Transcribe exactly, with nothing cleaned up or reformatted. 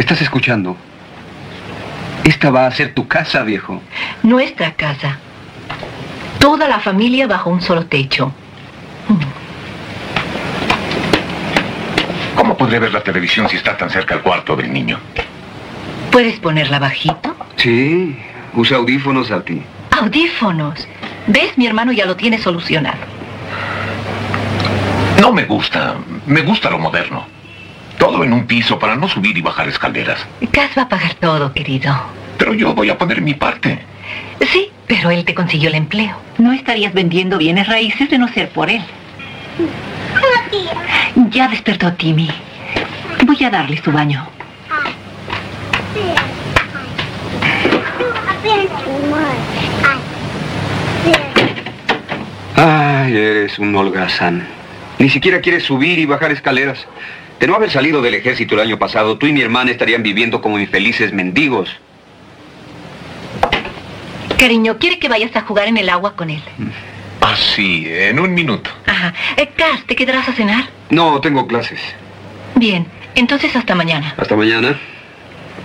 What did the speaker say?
¿Estás escuchando? Esta va a ser tu casa, viejo. Nuestra casa. Toda la familia bajo un solo techo. ¿Cómo podré ver la televisión si está tan cerca el cuarto del niño? ¿Puedes ponerla bajito? Sí, usa audífonos, Alti. Audífonos. ¿Ves? Mi hermano ya lo tiene solucionado. No me gusta. Me gusta lo moderno. Todo en un piso para no subir y bajar escaleras. Cas va a pagar todo, querido. Pero yo voy a poner mi parte. Sí, pero él te consiguió el empleo. No estarías vendiendo bienes raíces de no ser por él. Ya despertó Timmy. Voy a darle su baño. Ay, eres un holgazán. Ni siquiera quieres subir y bajar escaleras. De no haber salido del ejército el año pasado, tú y mi hermana estarían viviendo como infelices mendigos. Cariño, ¿quiere que vayas a jugar en el agua con él? Ah, sí, en un minuto. Ajá. Eh, Cas, ¿te quedarás a cenar? No, tengo clases. Bien, entonces hasta mañana. Hasta mañana.